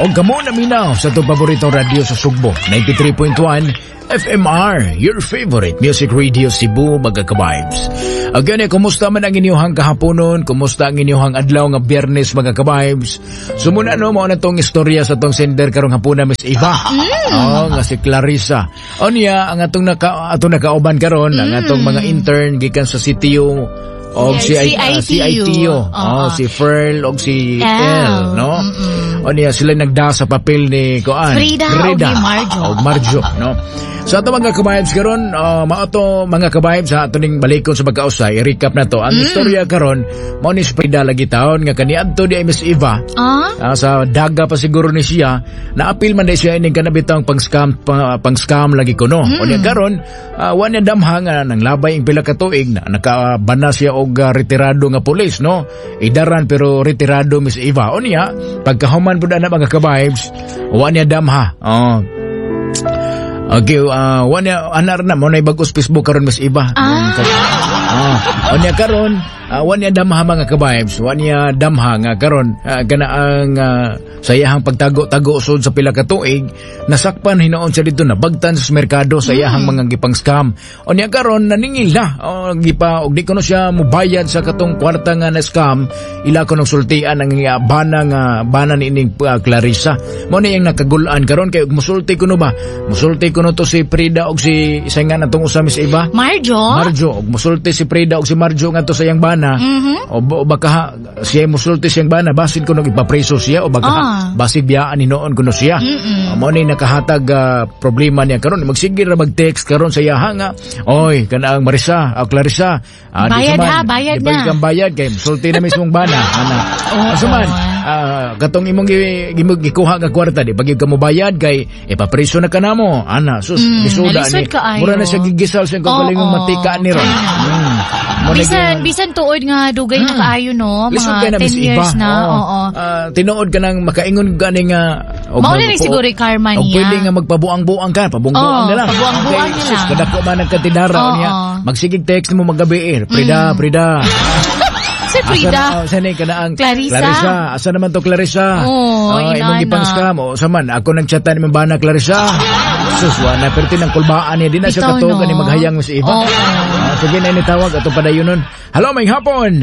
O gamo na minaw sa itong paboritong radio sa Sugbo, 93.1 FMR, your favorite music radio Cebu, mga ka-vibes. Again, kumusta man ang inyong kahaponon? Kumusta ang inyong adlaw nga Biyernes, mga ka-vibes? Sumuna mo na tong istorya sa tong sender karong hapuna, Miss Eva. Nga si Clarissa. O niya, ang atong nakauban karon, ang atong mga intern gikan sa CTO o si CITO, si Ferl o si El, no? O niya sila nagda sa papel ni Frida o Marjo, no? So ato mga ka-vibes karon, maato mga ka-vibes sa ato ning balikon sa pagkausay, i-recap na to. Ang istorya karon, mao ni Frida lagi taon nga kaniadto di ay Miss Eva. Sa daga pa siguro ni siya, naapil man di siya ining kanabitang pang-scam lagi kuno. O niya karon, wa niya damha nga nang labay ing pila ka tuig na nakabana siya og retirado nga pulis, no? Idaran pero retirado Miss Eva. O niya, pagkahuman pud ana mga ka-vibes, wa niya damha. Okay, wanya anar na mo na bagos Facebook karon Miss Iba. Wanya karon, wanya damha mga ka-vibes, wanya damha nga karon kana ang sayahang pagtago-tago usod sa pila ka tuig, nasakpan hinoon sa dito na bagtan sa merkado sayahang mga gipang scam. Wanya karon naningil na gipa og di kuno siya mobayad sa katong kwarta nga na scam, ila ko nang sultian ang bana ni ining Clarissa. Mo na yang nakagulan karon kay musulti kuno ba? Musulti kuno to si Frida og si isa nga natong usa Miss Iba. Marjo og musulti si Frida og si Marjo nga to sayang bana. O baka siya musulti siyang bana basin kuno ipapreso siya o baka basig biyaan ni noon kuno siya. Mao ni nakahatag problema niya karon, magsige ra mag-text karon sa iya nga, oy kanaang Marisa o Clarissa, bayad na bayad kay musulti na mismong bana ana. Asuman katong imong gikuha nga kwarta di pag ka mo bayad kay ipapreso na kanamo ana sus bisuda ni mura na siya gigisal sa kagalingong mantika ni ron. Bisan tuod nga dugay na kaayo no, mga 10 years na. Tinuod ka nang makaingon gani nga mao ni siguro karma niya. O pwede nga magpabuang-buang ka, pabuang-buang na lang. Pabuang-buang na lang. Kada ko man nagkatidara niya, magsigig text mo magabi Frida. Si Frida. Asa ni kanaang Clarissa. Asa naman to Clarissa? Imong ipang scam o saman ako nang chatan ni bana Clarissa. Suswa na perti ng kulbaan niya din na siya katugan ni maghayang mo si Eva. Sige na ini tawag ato padayonon. Hello, may hapon.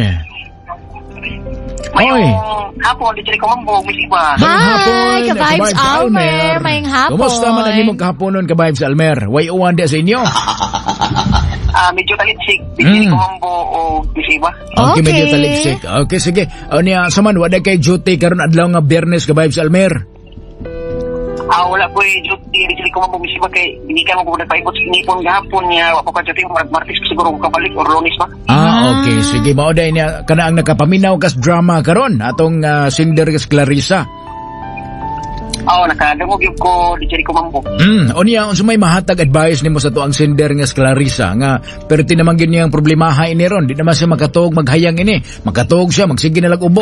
Hoy. Hapon, di ko mambog, Miss Iba. Hi, ka-vibes Almer. May hapon. Kumusta man ang imong kahaponon ka-vibes Almer? Way uwan di sa inyo? Medyo talitsik. Di ko mambo o Miss Iba. Okay, medyo talitsik. Okay, sige. O niya, saman, wala kay duty karon adlaw nga Biyernes ka-vibes Almer? Wala po duty. Di ko mambo, Miss Iba, kay hindi ka mo nagpaipot sa inipon gahapon niya. Wala po ka duty, Martis siguro ko kabalik or Lunes ba? Okay. Sige, mauday niya, kana ang nakapaminaw kas drama karon atong singer kas Clarissa. Nakadangog yung ko, di ko mambo. O niya, unsa may mahatag advice nimo sa tuang singer nga Clarissa nga perti naman gyud niyang problemaha ini ron, di naman siya makatuog maghayang ini. Makatuog siya, magsige na lang ubo.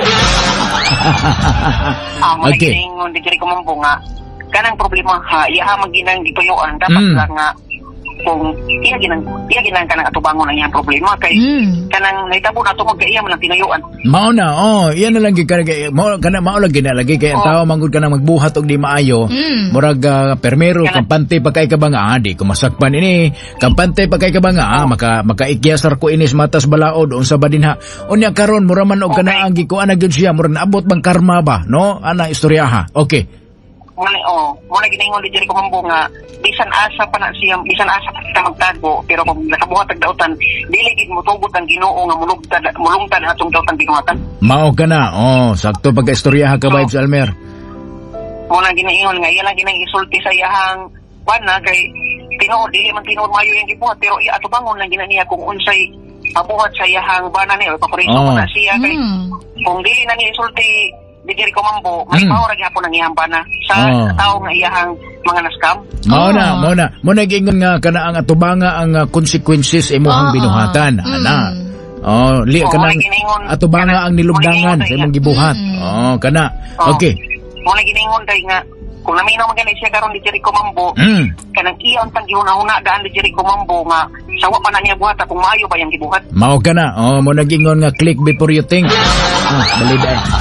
Okay. Di ko mambo nga kanang problema iya maginang gituyuan dapat lang nga kung iya ginang kanang atubangon ang iyang problema kay kanang nahitabo na ito magkaiya man ang tinuyuan. Mao na, iyan na lang mao lagi na lagi kay ang tao manggod ka nang magbuhat og di maayo. Murag permero kampante pa kay ka ba nga di ko masakpan ini. Kampante pa kay ka ba nga makaikyasar ko inis matas balaod unsa ba dinha. Unya karon mura man og kana ang gikuan na gyud siya murag naabot bang karma ba, no? Ana istoryaha. Okay. Muna giningon di ko mambo nga bisan asa pa na siya magtago pero kung nakabuhat ang dautan dili gid mo tugot ang Ginoo nga mulungtad atong dautan binuhatan. Mao kana sakto pagka-istoryaha ka vibes Almer. Muna giningon nga iya lang ginang isulti sa iyahang bana kay tinuod dili man tinuod mayo yang gibuhat pero iya ato bangon lang ginaniya kung unsay mabuhat sa iyahang bana niya paborito na siya kay kung dili na niya isulti di ko mambo, may mawara gyapon ang iyang bana sa tao nga iyahang mga naskam. Mao na gingon nga kana ang atubanga ang consequences imong binuhatan. Ana. Kanang atubanga ang nilubdangan sa imong gibuhat. Kana. Okay. Mo na giningon kay nga kung naminaw man siya karon di ko mambo. Kanang iyon pang gihuna-huna daan di ko mambo nga sawa pa na niya buhat kung maayo ba yang gibuhat. Mao kana. Mo na gingon nga click before you think. Balida.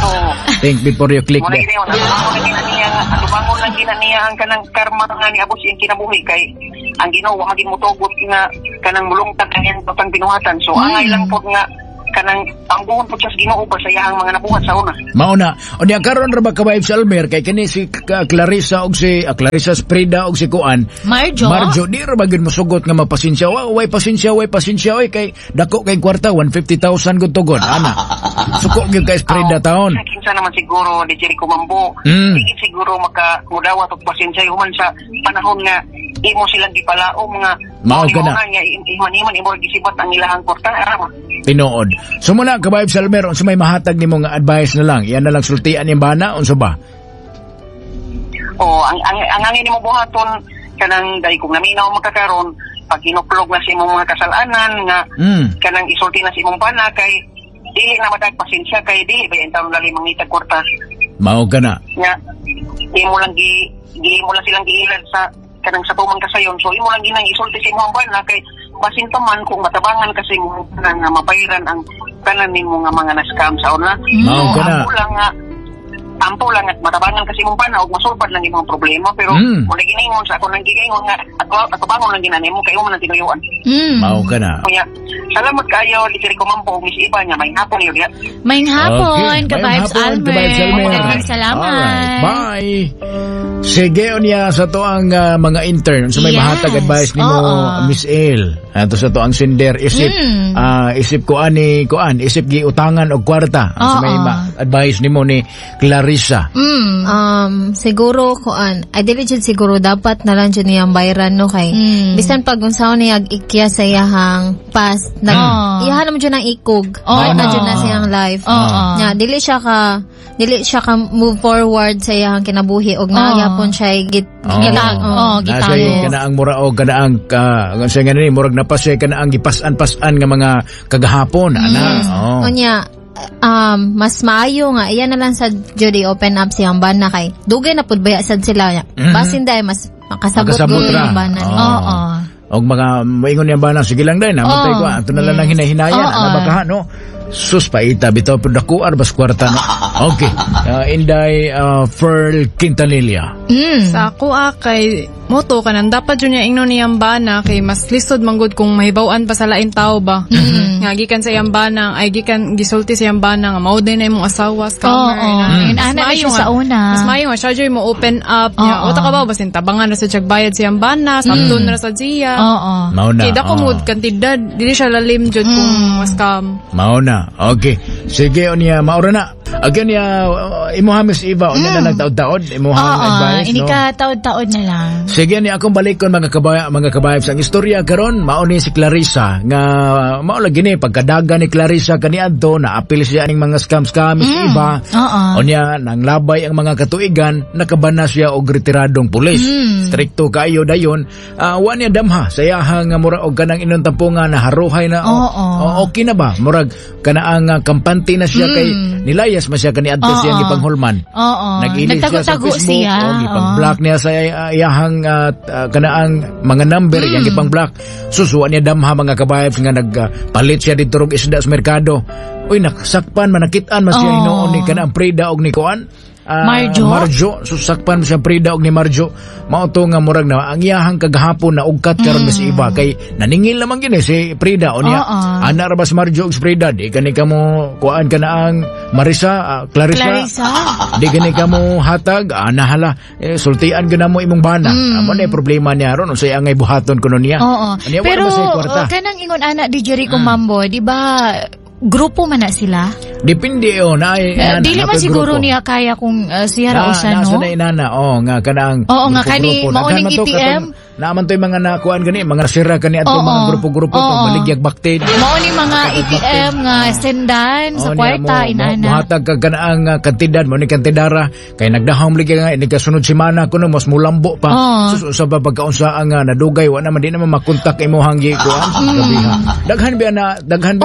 Think before you click Muna there. ginayon, atubangon lang ginaniya ang kanang karma nga ni Abos yung kinabuhi kay ang Ginoo hagin mo tugot nga kanang mulungtad kanyan patang binuhatan. So angay lang po nga kanang ang buhon po siya sa Ginoo pa sa iyang mga nabuhat sa una. Mauna. O niya karon ra ba kabayb sa Almer kay kini si Clarissa og si Clarissa Sprida og si Kuan. Marjo di ra ba gyud mosugot nga mapasensya. Way pasensya oy kay dako kay kwarta 150,000 gud tugod. Ana. Suko gyud kay Sprida taon. Kinsa naman siguro di Jericho Mambo. Higit siguro mudawat og pasensya human sa panahon nga imo silang gipalaom nga Mao ka na. Iman imo gisibat ang ilahang kwarta. Tinuod. So muna kabayb sa Almer unsa may mahatag nimo nga advice na lang. Iyan na lang sultian yung bana unsa ba? Ang angin mo buhaton kanang dahil kung naminaw magkakaroon pag ginuklog na sa imong mga kasalanan nga kanang isulti na sa imong bana kay dili na madag pasensya kay dili ba entaw lali mangitag kwarta. Mao ka na. Nga imo lang mo lang silang giilan sa kanang sa tumang kasayon. So imo lang ginang isulti sa imong bana kay basin man kung matabangan kasi mo nga mabayran ang tanan nimo nga mga na-scam sa una. Mao ka na. Ampo lang at matabangan kasi mong pana og masulpad lang imong problema pero mo giningon sa ako nang gigayon nga at bangon lang ginanimo kayo man ang tinuyuan. Mao ka na. Kuya, salamat kayo di Jericho Mambo Miss Iba niya may hapon yun ya. Maing hapon, Okay. ka-Vibes Mayang hapon, Almer. ka-Vibes Almer. Maraming salamat. Alright, bye. Sige niya sa to ang mga intern so may Yes. mahatag advice nimo Oo. Miss El. Ato sa to ang sender isip isip gi utangan og kwarta. So may advice nimo ni Clarissa. Siguro kuan, ay dili jud siguro dapat na lang jud niyang bayran no kay bisan pag unsaon niya ikya sa iyahang past iyahan naman jud ng ikog na jud na siyang life. Nya dili siya ka move forward sa iyahang kinabuhi og nagyapon siya Nasa gitago. kana ang mura o kana ang sa ngani murag napasay kana ang gipas-an-pasan nga mga kagahapon ana. Unya mas maayo nga iyan na lang sa Judy open up siyang bana kay dugay na pud baya sad sila basin dai mas makasabot Makasabot ra. yung bana ni. Og mga maingon niya bana sige lang dai namatay ko ato na lang hinahinaya na bakahan no. Sus paita bitaw pud dako arbas kwarta no. Okay. Inday Pearl Quintanilla. Sa ako kay moto kanan dapat jud niya ingnon niyang bana kay mas lisod manggod kung mahibaw-an pa sa lain tao ba. Nga gikan sa iyang bana ay gikan gisulti sa iyang bana nga mao din na imong asawa scammer Ana na siya sa una. Mas maayo nga siya jud mo open up niya. Uta ka ba basin tabangan na sa bayad sa iyang bana, sakton na sa siya. Mao na. Kay dako mo kantidad dili siya lalim jud kung scam. Mao na. Okay. Sige unya maura na. Again niya imuha Miss Eva unya na nagtaod-taod imuha advice Ini no. ka taod-taod na lang. Sige ni akong balikon mga kabayab ang istorya karon mao ni si Clarissa nga mao lagi ni pagkadaga ni Clarissa kaniadto na apil siya aning mga scam Miss Eva. Unya nang labay ang mga katuigan nakabana siya og retiradong pulis. Strikto kayo dayon wa niya damha sa iyahang mura og kanang inon tampungan na haruhay na okay na ba murag kanaang kampante na siya kay nilayas man siya kaniadto siyang gipanghulman. Nag-ilis siya sa Nagtago-tago Facebook siya. gipang-block niya sa iyahang kanaang mga number yang gipang-block. Susuwa niya damha mga kabayabs nga nagpalit siya dito rog isda sa merkado. Uy naksakpan manakit-an man siya hinuon ni kanang Prida og ni Kuan. Marjo susakpan siya Prida og ni Marjo mao to nga murag na ang iyahang kagahapon na ugkat karon Miss Eva kay naningil naman gini si Prida unya ana ra bas Marjo og si Prida di kani kamo kuan kana ang Marisa Clarissa di kani kamo hatag ana hala sultian gyud mo imong bana amo na problema niya ron unsay angay buhaton kuno niya. Pero kanang ingon ana di Jericho Mambo di ba grupo man na sila? Depende na dili man siguro niya kaya kung siya ra usa no. Nasa na inana nga kanang nga kani mauning ATM naman to'y mga nakuan gani mga sira kani ato mga grupo-grupo to baligyag bakte mauning mga ATM nga sendan sa kwarta inana muhatag kag kanaang kantidad mo ni kantidara kay nagdahom ligi nga ini kasunod semana kuno mas mulambo pa sa pagkaunsa ang nadugay wa naman di naman makontak imo hanggi kuan daghan ba na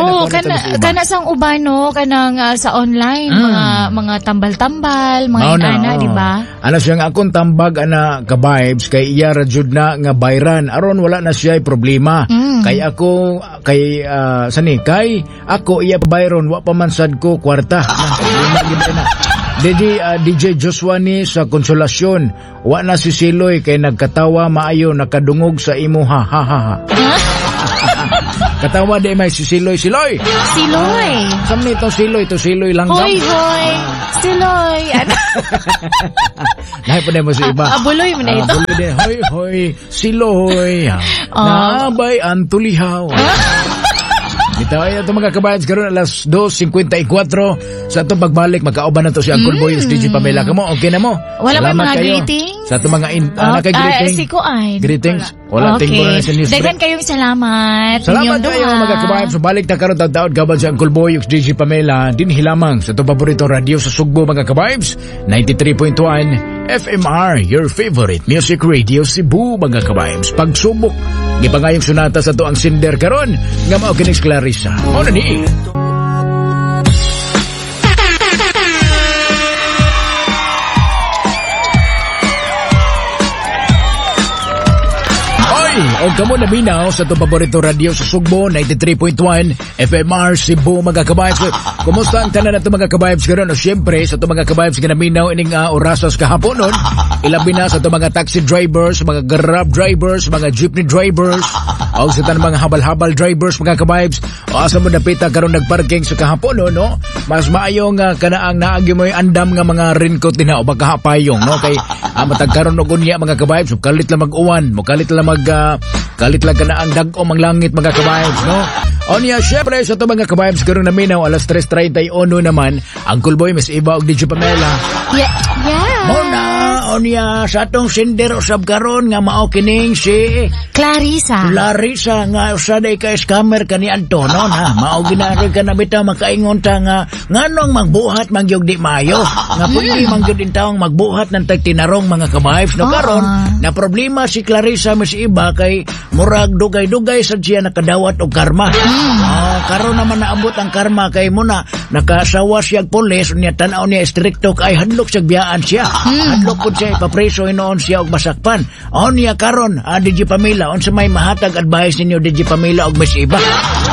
kana sang ubano kanang sa online mga tambal-tambal mga inana di ba ana siya nga akong tambag ana ka vibes kay iya ra jud na nga bayran aron wala na siya problema kay ako kay kay ako iya bayron wa pa man sad ko kwarta na DJ Joshua ni sa Konsolasyon. Wa na si Siloy kay nagkatawa maayo nakadungog sa imo ha ha ha. Katawa di may si Siloy. Siloy. Sam nito Siloy lang. Hoy. Siloy. Lahi pa mo sa iba. Abuloy mo na ito. Hoy, Siloy. Nabay ang tulihaw. Dito ay ito mga kabayan karon alas 2:54 sa itong pagbalik magkauban na to si Uncle Boy DJ Pamela kamo okay na mo wala ba mga greetings sa itong mga naka-greeting si Kuan greetings wala tingko na sa news daghan kayong salamat kayo mga kabayan so balik ta karon taud kaban si Uncle Boy DJ Pamela din hilamang sa itong paborito radio sa Sugbo mga kababs 93.1 FMR your favorite music radio Cebu mga kababs pagsubok gipangayong sunata sa to ang sinder karon nga mao kining Clarissa mo na ni o kamo na binaw sa itong paborito radio sa Sugbo 93.1 FMR Cebu mga kabayabs. Kumusta ang tanan na ito mga kabayabs karon? O siyempre sa itong mga kabayabs nga naminaw ining orasas kahapon nun. Ilabi na sa itong mga taxi drivers, mga grab drivers, mga jeepney drivers, o sa itong mga habal-habal drivers mga kabayabs. O asa mo napita karon nagparking sa kahapon nun, no? Mas maayong kanaang naagi mo yung andam nga mga raincoat din na o magkahapayong, no? Kay matagkaroon o gunya mga kabayabs. Kalit lang mag-uwan, kalit lang kalit lang ka na ang dag-o mang langit mga kabayabs, no? O niya, syempre, sa ito mga kabayabs, karoon na minaw, alas 3:31 naman, Uncle Boy, Miss Iba, o DJ Pamela. Yeah. Muna, o niya, sa itong sinder o sabkaroon, nga maukining si Clarissa, nga usaday ka scammer ka ni Antono, na mauginari ka na bitaw, makaingon ta nga nganong magbuhat, magyog di mayo, nga pwede mangyod din taong magbuhat ng tagtinarong mga kabayabs, no? Karon, na problema si Clarissa, Miss Iba, kay murag dugay-dugay sa siya nakadawat o karma. Karon naman naabot ang karma kay muna nakasawa siya pulis unya tan-aw niya stricto kay hadlok siya biyaan siya. Hadlok pud siya ipapreso inoon siya og masakpan. Niya karon DJ Pamela unsa may mahatag advice ninyo DJ Pamela og Miss Iba?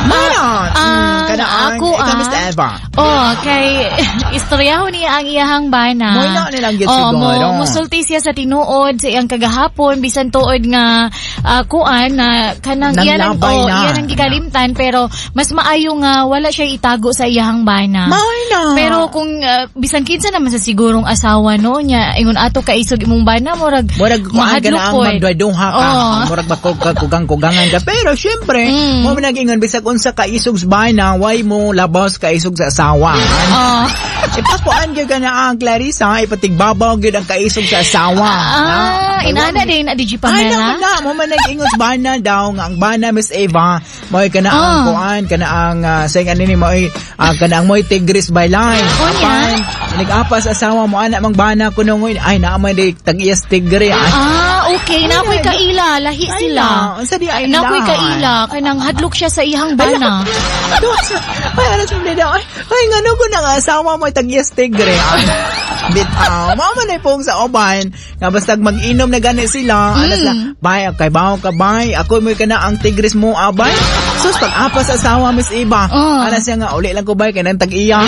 Ako Mr. Eva. Kay istoryaho niya ang iyahang bana. Moy na nilang gid siguro. Musulti siya sa tinuod sa iyang kagahapon bisan tuod nga kuan na kanang iyan ang gikalimtan pero mas maayo nga wala siya itago sa iyahang bana. Pero kung bisan kinsa naman sa sigurong asawa no nya ingon ato kaisog imong bana murag kuan ka na ang magdadungha ka. Murag kugang-kugangan ka pero syempre mo nagingon bisag unsa ka isog sa bana why mo labas ka isog sa asawa. Ipakuan gyud na ang Clarissa ipatigbabaw gyud ang kaisog sa asawa. Inana din na DJ Pamela. Mo man nag-ingon sa bana daw nga ang bana Miss Eva mo kana ang kuan kana ang sayang ani mo kana ang moy tigris by line. Nag-apas asawa mo ana mang bana kunongoy ay naamay di tag-iyas tigre. Okay nakoy kaila lahi sila. Unsa di ay nakoy kaila kanang hadlok siya sa iyang bana. Ay alas mo nila ay ngano ko nang asawa mo tag-iyas tigre. Bitaw mama na pong sa oban nga basta mag-inom na gani sila alas na bay kay bawo ka bay ako mo kana ang tigris mo abay sus pag-apas asawa Miss Iba alas siya nga uli lang ko bay kay nang tag-iya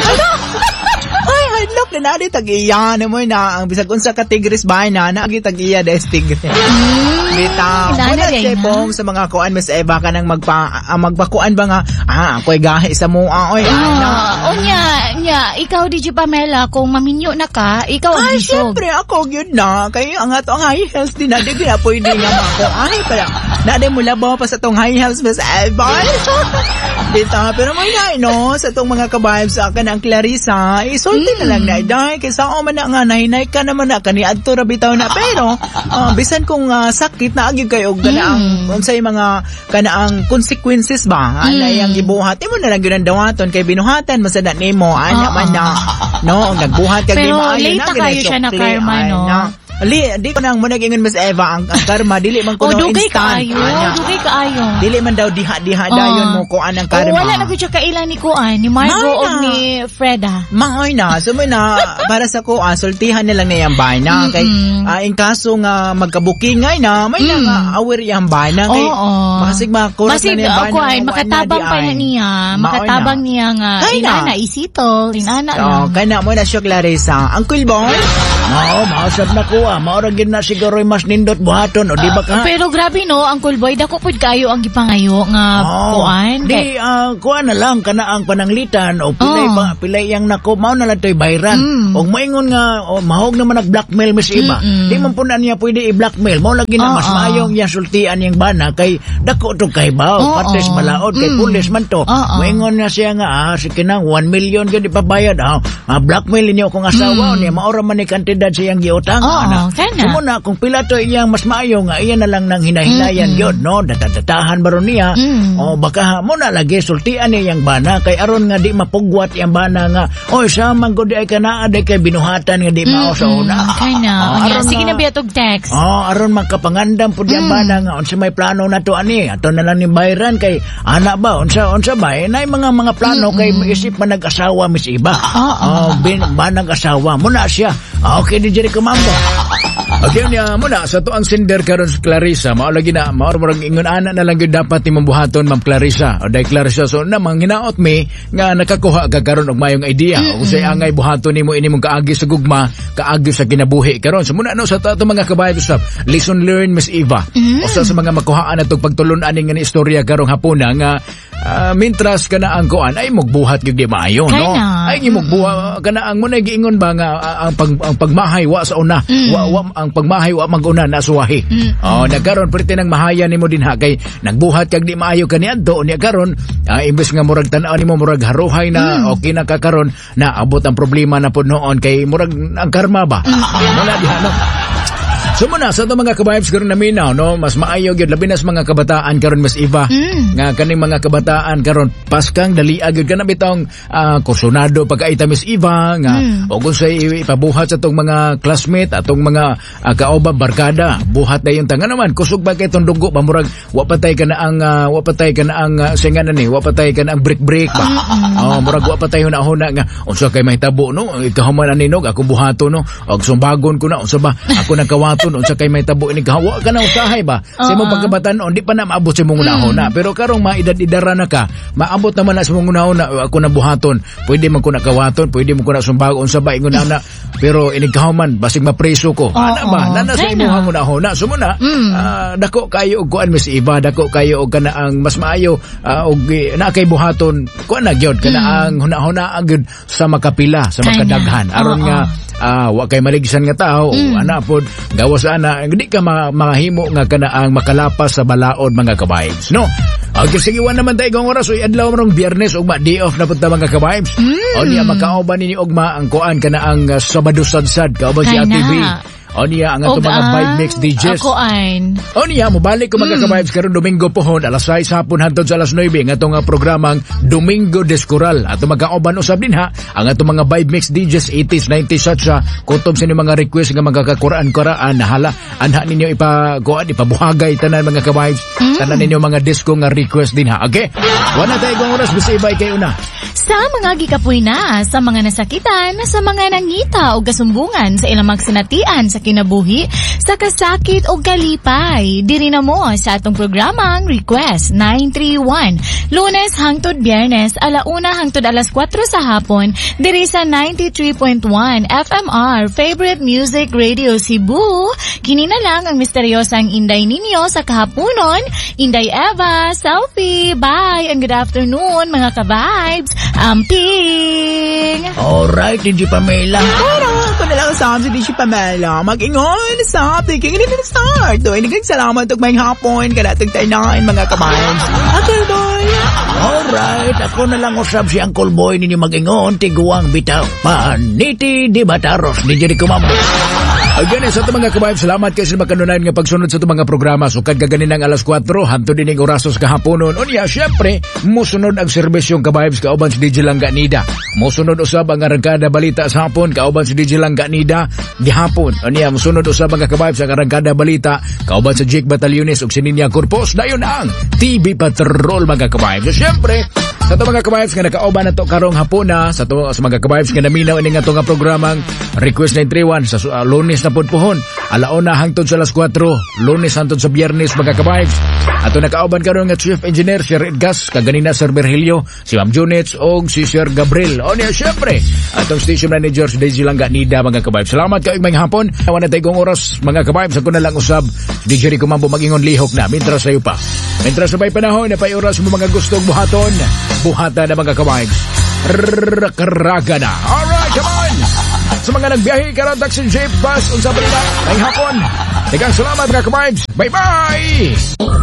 ay hadlok na nadi tag-iya mo na ang bisag unsa ka tigris bay na naagi tag-iya des tigre bitaw wala siya pong sa mga kuan Miss Eva kanang magpakuan ba nga ako'y gahi sa mo oy nya ikaw DJ Pamela kung maminyo na ka ikaw ang bisog syempre ako yun na kay ang ato ang high heels din na di kaya pwede nga mako pala nade mo labaw pa sa tong high heels Miss Eva dito pero may no sa tong mga kabayab sa akin ang Clarissa isulti na lang na iday kaysa man na nga nahinay ka naman na kani adto ra bitaw na pero bisan kung sakit na agi kayo ganaang unsay mga kanaang consequences ba anay ang gibuhat imo na lang gyud ang dawaton kay binuhatan masada nimo anya man na no nagbuhat kag di maayo na pero late kayo siya na karma no Di ko nang manag-ingon Miss Eva ang karma dili man kuno dugay instant. Dugay kaayo. Dili man daw diha dayon mo ko anang karma. Wala na ko siya kailan ni Kuan, ni Margo o ni Freda. Maoy na, sumo na para sa ko sultihan na lang na yung bana kay in kaso nga magkabuking ngay na may na nga aware yung bana kay makasig makurat na yung bana. Kuan makatabang pa na niya, makatabang niya nga inana isitol, inana lang. Kana mo na siya Clarissa. Uncle Boy? Mausap na ko maurag gid na siguro mas nindot buhaton o di ba ka? Pero grabe no, Uncle Boy, dako pud kayo ang gipangayo nga kuan. Di kuan na lang kana ang pananglitan o pilay yang nako mao na lang toy bayran. Og moingon nga mahog naman nag-blackmail Miss Eva. Di man pud niya pwede i-blackmail. Mao lagi na mas maayong yang sultian yang bana kay dako to kay baw pates balaod kay pulis man to. Moingon na siya nga sige na 1 million gyud ipabayad blackmail niyo kung asawa niya maura man ni kantidad siyang giutang. Sumuna kung pila to iyang mas maayo nga iya na lang nang hinahinayan gyud no datatahan baron niya. Baka mo na lagi sultian niya yang bana kay aron nga di mapugwat yang bana nga sa man gud ay kana aday kay binuhatan nga di mao sa una. Sige na biatog text. Aron magkapangandam pud yang bana nga unsa may plano nato ani ato na lang ni bayran kay ana ba unsa ba nay mga plano kay isip man nag-asawa Miss Eva. Banang asawa mo na siya. Okay di jeri ko mambo. Okay niya muna sa to ang sender karon si Clarissa mao lagi na maurag ingon ana na lang gyud dapat ni mambuhaton Ma'am Clarissa. O dai Clarissa so na manghinaot mi nga nakakuha ka karon og mayong idea usay angay buhaton nimo ini mong kaagi sa gugma, kaagi sa kinabuhi karon. So muna no sa to mga kabayan usab. Lesson learned Miss Eva. Usa sa mga makuhaan atong pagtulon ani nga istorya karong hapuna nga mintras kana ang kuan ay magbuhat gyud di maayo no. Ay gimugbuha kana ang muna giingon ba nga ang pagmahay wa sa una ang pagmahay wa maguna na suwahi. Nagkaron perti nang mahaya nimo dinha kay nagbuhat kag di maayo kaniadto unya karon imbes nga murag tan-aw nimo murag haruhay na okay na kakaron na abot ang problema na pud noon kay murag ang karma ba. Wala diha no. So muna sa itong mga kabahibs karon naminaw no mas maayo gyud labi na sa mga kabataan karon Miss Eva nga kaning mga kabataan karon paskang dali gyud kana bitong kursunado pagkaita Miss Eva nga og unsay ipabuhat sa itong mga classmate atong mga kaoba barkada buhat na yung tanga naman kusog ba kay itong dugo ba murag wa patay kana ang singanan ni wa patay kana ang break ba murag wa patay huna nga unsa kay mahitabo no ikahuman ani no ako buhato no og sumbagon ko na unsa ba ako nakawato unsa kay may tabo ini gawa ka na usahay ba sa imong pagkabatan-on di pa na maabot sa imong unahon na pero karong maedad-idara na ka maabot naman na sa imong unahon na ako na buhaton pwede man ko nakawaton pwede man ko na sumbagon unsa ba ingon ana pero inigkahuman basig mapreso ko ana ba nana sa imong unahon na sumuna dako kayo og kuan Miss Eva dako kayo og kana ang mas maayo og na kay buhaton kuan na gyud kana ang hunahuna gyud sa makapila sa makadaghan aron nga wa kay maligsan nga tao ana pod gawas ana di ka makahimo nga kana ang makalapas sa balaod mga kabayibs no. Okay, sige naman tayo kung oras oy adlaw marong Biyernes ugma day off na punta mga kabayibs. O niya makaoban ni ugma ang kuan kana ang Sabado Sadsad kaoban si ATV. O niya ang ato mga Vibe Mix DJs. O niya mobalik ko mga kabayibs karon Domingo pohon alas 6 hapon hangtod sa alas 9 ang atong programang Domingo Descoral. Ato magkaoban usab din ha ang ato mga Vibe Mix DJs 80s 90s sa kutob sa mga request nga mga kakuraan-kuraan nahala anha ninyo ipabuhagay tanan mga kabayibs tanan ninyo mga disco nga request din ha. Okay? Wala tayo kung oras basta ibay kayo na. Sa mga gikapoy na, sa mga nasakitan, sa mga nangita o kasumbungan sa ilang magsinatian sa kinabuhi, sa kasakit o kalipay, diri na mo sa atong programang Request 931. Lunes hangtod Biyernes, alauna hangtod alas 4 sa hapon, diri sa 93.1 FMR, Favorite Music Radio Cebu. Kini na lang ang misteryosang Inday ninyo sa kahaponon. Inday Eva, Selfie, bye, and good afternoon mga ka-vibes. Amping! Alright, DJ Pamela. Ako na lang sa si DJ Pamela. Mag-ingon sa taking it in the start. Doon, salamat og may hapon. Kalatag tayo na mga kabayan. Uncle Boy! Alright, ako na lang usab si Uncle Boy ninyo mag-ingon. Tiguang bitaw. Paniti di Bataros. Di Jericho Mambo. Again, sa ito mga kabayab, salamat kayo sa makanunan nga pagsunod sa ito mga programa. So, kaganin ng alas 4, hanto din ng orasos kahaponon. Unya, syempre, musunod ang serbisyong kabayab sa kauban si DJ Langga Nida. Musunod usab ang arangkada balita sa hapon, kauban si DJ Langga Nida, gihapon. Unya, musunod usab ang kabayab sa arangkada balita, kauban sa Jake Batalyones ug Sininya Corpus. Dayon ang TV Patrol mga kabayab. So, syempre, sa ito mga kabayabs nga nakauban na to karong hapuna, sa mga kabayabs nga naminaw ini nga to nga programang Request 931 sa Lunes na podpuhon, alauna hangtod sa alas 4, Lunes hangtod sa Biyernes mga kabayabs. Ato nakauban karon nga Chief Engineer si Redgas, kaganina Sir Virgilio, si Ma'am Junets o si Sir Gabriel. O niya syempre, atong station manager si DJ Langga Nida mga kabayabs. Salamat kayo mga hapon. Awan na tayo oras mga kabayabs. Ako na lang usab, DJ Rico Mambo mag-ingon lihok na, mintras sa'yo pa. Mintras sabay panahon na pay oras mo mga gustong buhaton, buhata na mga kabayabs. Karaga na. Alright, come on! Sa mga nagbiyahe karon taxi jeep bus unsa ba nila ay hapon. Daghang salamat mga kabayabs. Bye-bye.